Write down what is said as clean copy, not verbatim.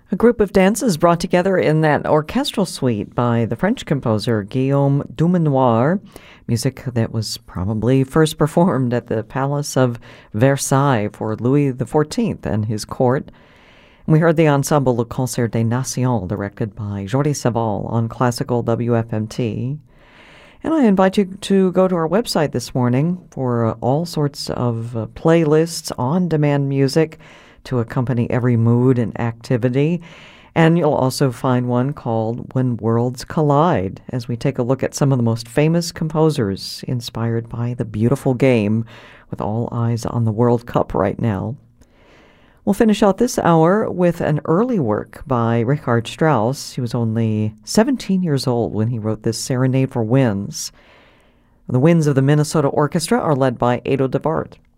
A group of dances brought together in that orchestral suite by the French composer Guillaume Dumanoir, music that was probably first performed at the Palace of Versailles for Louis XIV and his court. We heard the Ensemble Le Concert des Nations, directed by Jordi Savall on Classical WFMT. And I invite you to go to our website this morning for all sorts of playlists, on-demand music to accompany every mood and activity. And you'll also find one called When Worlds Collide, as we take a look at some of the most famous composers inspired by the beautiful game, with all eyes on the World Cup right now. We'll finish out this hour with an early work by Richard Strauss. He was only 17 years old when he wrote this Serenade for Winds. The winds of the Minnesota Orchestra are led by Edo de Bart.